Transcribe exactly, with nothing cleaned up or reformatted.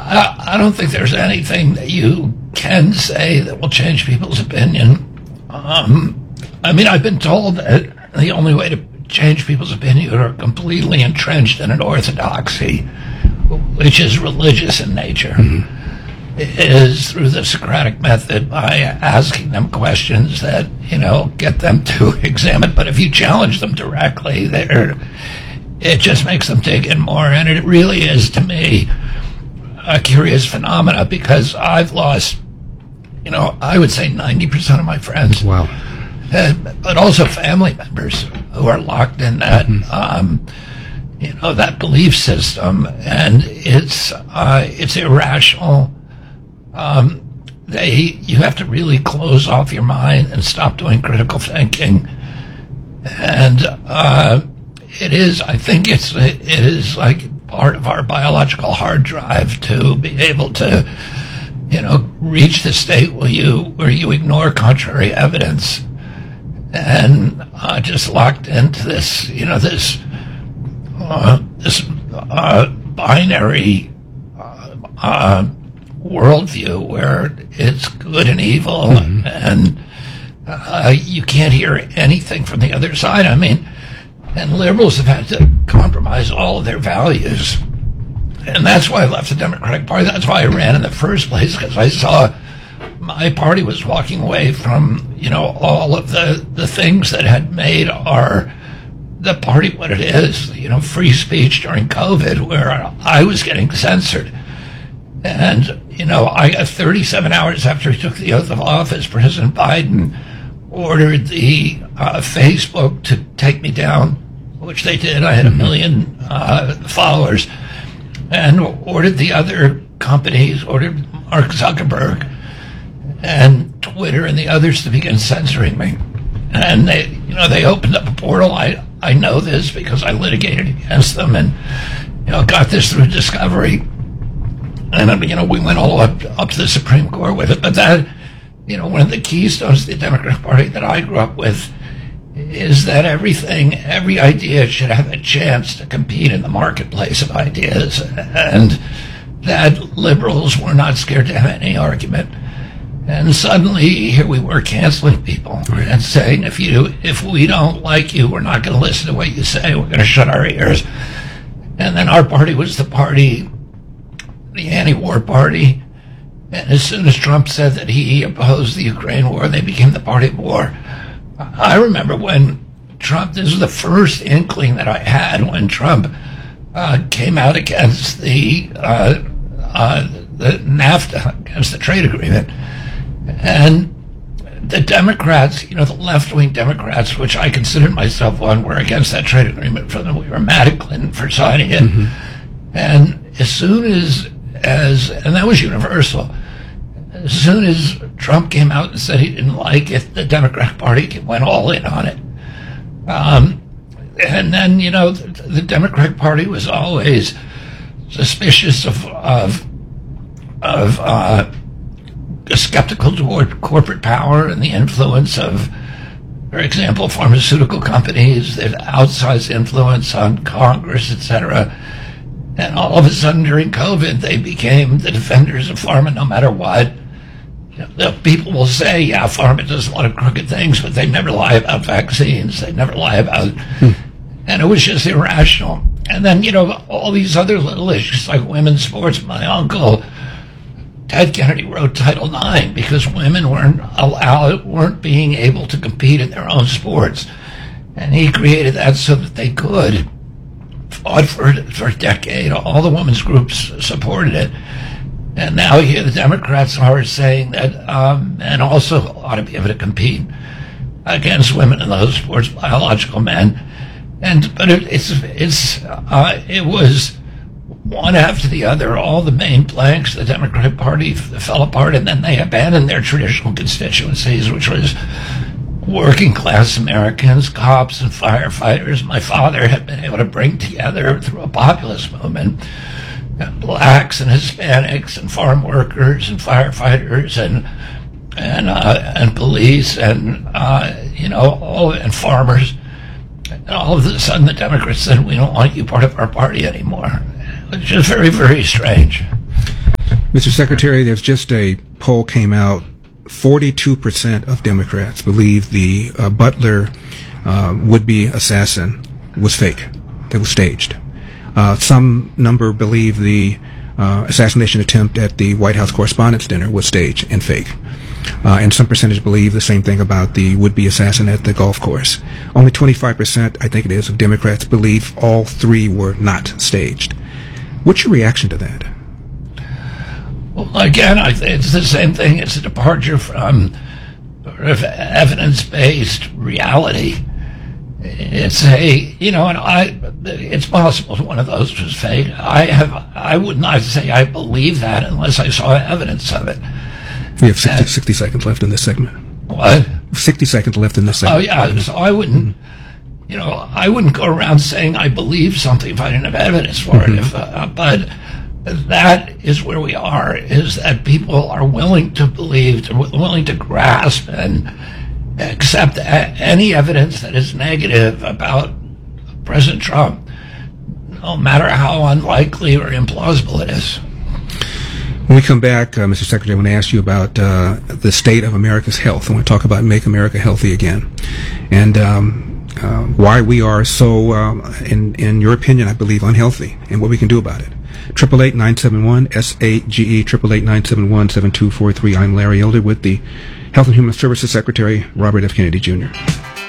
I, I don't think there's anything that you can say that will change people's opinion. Um, I mean, I've been told that the only way to change people's opinion are completely entrenched in an orthodoxy, which is religious in nature, mm-hmm. is through the Socratic method by asking them questions that, you know, get them to examine. But if you challenge them directly, they're, it just makes them dig in more. And it really is, to me, a curious phenomena, because I've lost, you know, I would say ninety percent of my friends. Wow. Uh, but also family members who are locked in that, mm-hmm. um, you know, that belief system, and it's uh, it's irrational. Um, they you have to really close off your mind and stop doing critical thinking, and uh, it is. I think it's it is like part of our biological hard drive to be able to, you know, reach the state where you where you ignore contrary evidence. And uh, just locked into this, you know, this uh, this uh, binary uh, uh, worldview where it's good and evil, mm-hmm. and uh, you can't hear anything from the other side. I mean, and liberals have had to compromise all of their values, and that's why I left the Democratic Party. That's why I ran in the first place, because I saw my party was walking away from, you know, all of the, the things that had made our the party what it is, you know, free speech during COVID, where I was getting censored. And, you know, I got thirty-seven hours after he took the oath of office, President Biden ordered the uh, Facebook to take me down, which they did. I had a million uh, followers, and ordered the other companies, ordered Mark Zuckerberg and Twitter and the others to begin censoring me. And they, you know, they opened up a portal. I, I know this because I litigated against them, and, you know, got this through discovery. And, you know, we went all up, up to the Supreme Court with it. But that, you know, one of the keystones of the Democratic Party that I grew up with is that everything, every idea should have a chance to compete in the marketplace of ideas. And that liberals were not scared to have any argument. And suddenly, here we were canceling people and saying, if you, if we don't like you, we're not going to listen to what you say. We're going to shut our ears. And then our party was the party, the anti-war party. And as soon as Trump said that he opposed the Ukraine war, they became the party of war. I remember when Trump, this was the first inkling that I had when Trump uh, came out against the, uh, uh, the NAFTA, against the trade agreement. And the Democrats, you know, the left-wing Democrats, which I considered myself one, were against that trade agreement. For them, we were mad at Clinton for signing it. Mm-hmm. And as soon as, as, and that was universal, as soon as Trump came out and said he didn't like it, the Democratic Party went all in on it. Um, and then, you know, the, the Democratic Party was always suspicious of, of, of, uh, skeptical toward corporate power and the influence of, for example, pharmaceutical companies, their outsized influence on Congress, et cetera. And all of a sudden during COVID, they became the defenders of pharma no matter what. You know, the people will say, yeah, pharma does a lot of crooked things, but they never lie about vaccines. They never lie about, hmm. and it was just irrational. And then, you know, all these other little issues like women's sports. My uncle, Ted Kennedy, wrote Title nine because women weren't allowed, weren't being able to compete in their own sports. And he created that so that they could. Fought for, for a decade. All the women's groups supported it. And now here the Democrats are saying that um, men also ought to be able to compete against women in those sports, biological men. And but it, it's it's uh, it was one after the other. All the main planks of the Democratic Party f- fell apart, and then they abandoned their traditional constituencies, which was working class Americans, cops and firefighters. My father had been able to bring together through a populist movement blacks and Hispanics and farm workers and firefighters and and uh, and police and uh, you know all and farmers. And all of a sudden, the Democrats said, "We don't want you part of our party anymore," which is very, very strange. Mister Secretary, there's just a poll came out. forty-two percent of Democrats believe the uh, Butler uh, would-be assassin was fake, that was staged. Uh, some number believe the uh, assassination attempt at the White House Correspondents' Dinner was staged and fake. Uh, and some percentage believe the same thing about the would-be assassin at the golf course. Only twenty-five percent, I think it is, of Democrats believe all three were not staged. What's your reaction to that? Well, again, I think it's the same thing. It's a departure from sort of evidence-based reality. It's a, you know, and I, it's possible one of those was fake. I have, I would not say I believe that unless I saw evidence of it. We have sixty, sixty seconds left in this segment. What? sixty seconds left in this segment. Oh, yeah. So I wouldn't, you know, I wouldn't go around saying I believe something if I didn't have evidence for it. If, uh, but that is where we are, is that people are willing to believe, they're willing to grasp and accept any evidence that is negative about President Trump, no matter how unlikely or implausible it is. When we come back, uh, Mister Secretary, I want to ask you about uh, the state of America's health. I want to talk about Make America Healthy Again, and um, uh, why we are so, uh, in, in your opinion, I believe, unhealthy, and what we can do about it. Triple eight nine seven one S A G E triple eight nine seven one seven two four three. I'm Larry Elder with the Health and Human Services Secretary Robert F. Kennedy Junior